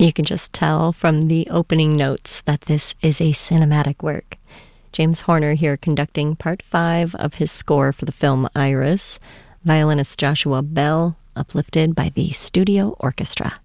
You can just tell from the opening notes that this is a cinematic work. James Horner here conducting Part 5 of his score for the film Iris. Violinist Joshua Bell, uplifted by the studio orchestra.